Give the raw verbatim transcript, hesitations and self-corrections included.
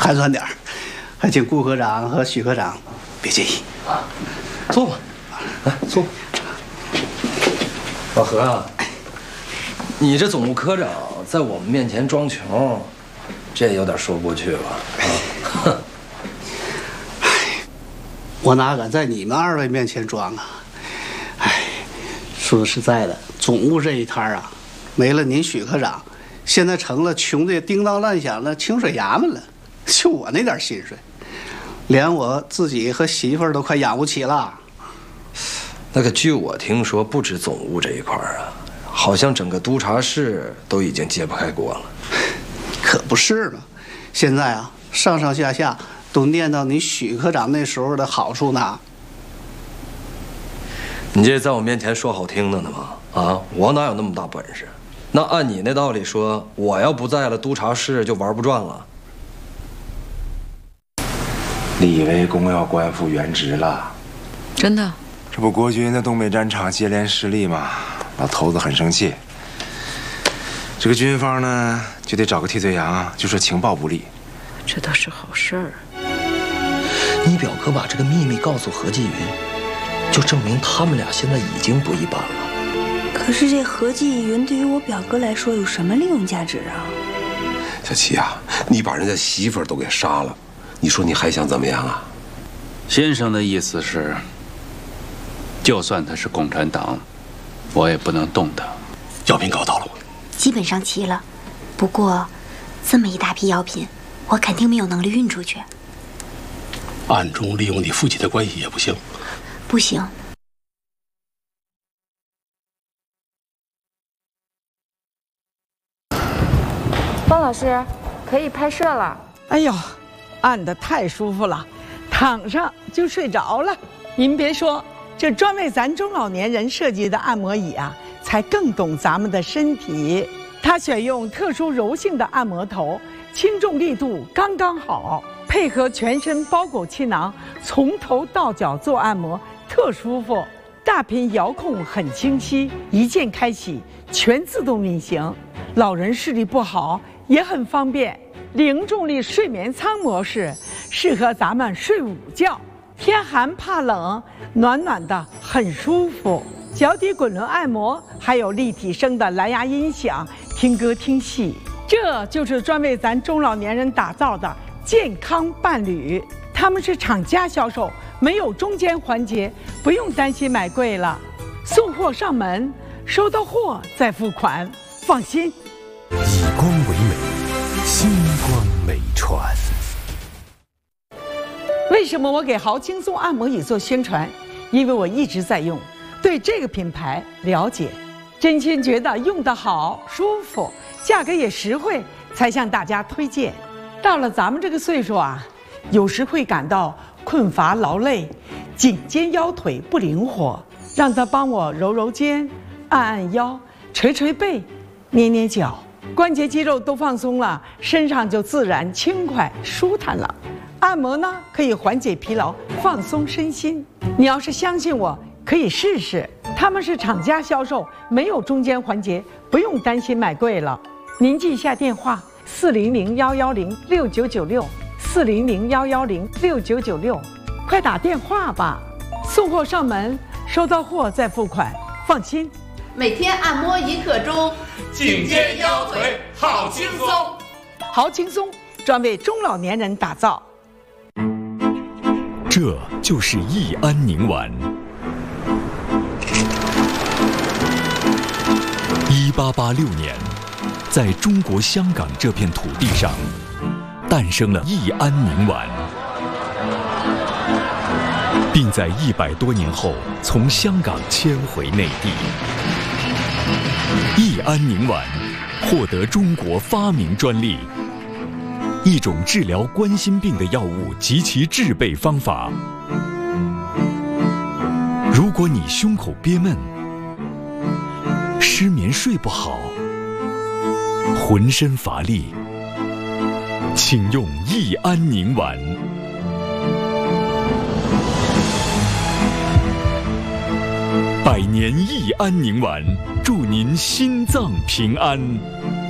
寒酸点儿，还请顾科长和许科长别介意啊。坐吧，来坐。老何啊，你这总务科长在我们面前装穷，这有点说不过去吧？啊， 哎，我哪敢在你们二位面前装啊？哎，说实在的，总务这一摊啊，没了您许科长，现在成了穷的叮当乱响的清水衙门了。就我那点薪水，连我自己和媳妇儿都快养不起了。 那个，据我听说，不止总务这一块啊，好像整个督察室都已经揭不开锅了。 可不是嘛，现在啊，上上下下都念叨你许科长那时候的好处呢。 你这在我面前说好听的呢吗？啊，我哪有那么大本事？那按你那道理说，我要不在了，督察室就玩不转了。 李卫公要官复原职了， 真的？ 这不国军在东北战场接连失利吗？老头子很生气。这个军方呢，就得找个替罪羊，就说情报不利。 这倒是好事儿。 你表哥把这个秘密告诉何继云，就证明他们俩现在已经不一般了。 可是这何继云对于我表哥来说有什么利用价值啊？ 小七啊，你把人家媳妇儿都给杀了，你说你还想怎么样啊？ 先生的意思是，就算他是共产党，我也不能动他。 药品搞到了吗？ 基本上齐了，不过这么一大批药品，我肯定没有能力运出去。 暗中利用你父亲的关系也不行。 不行。 方老师，可以拍摄了。 哎呦，按得太舒服了，躺上就睡着了。您别说，这专为咱中老年人设计的按摩椅啊，才更懂咱们的身体。它选用特殊柔性的按摩头，轻重力度刚刚好，配合全身包裹气囊，从头到脚做按摩，特舒服。大屏遥控很清晰，一键开启，全自动运行。老人视力不好也很方便。零重力睡眠舱模式适合咱们睡午觉，天寒怕冷，暖暖的很舒服。脚底滚轮按摩，还有立体声的蓝牙音响，听歌听戏。这就是专为咱中老年人打造的健康伴侣。他们是厂家销售，没有中间环节，不用担心买贵了。送货上门，收到货再付款，放心。 以光为美，星光美传。 为什么我给豪轻松按摩椅做宣传？因为我一直在用，对这个品牌了解，真心觉得用得好、舒服，价格也实惠，才向大家推荐。到了咱们这个岁数啊，有时会感到困乏劳累，颈肩腰腿不灵活，让他帮我揉揉肩，按按腰，捶捶背，捏捏脚，关节肌肉都放松了，身上就自然轻快舒坦了。按摩呢，可以缓解疲劳，放松身心。你要是相信我，可以试试。他们是厂家销售，没有中间环节，不用担心买贵了。您记一下电话：四零零幺幺零六九九六，四零零幺幺零六九九六，快打电话吧。送货上门，收到货再付款，放心。 每天按摩一刻钟， 颈肩腰腿好轻松。 好轻松，专为中老年人打造。 这就是益安宁丸。一八八六年，在中国香港这片土地上，诞生了益安宁丸，并在一百多年后从香港迁回内地。益安宁丸获得中国发明专利。一种治疗冠心病的药物及其制备方法。如果你胸口憋闷、失眠睡不好、浑身乏力，请用益安宁丸。百年益安宁丸，祝您心脏平安。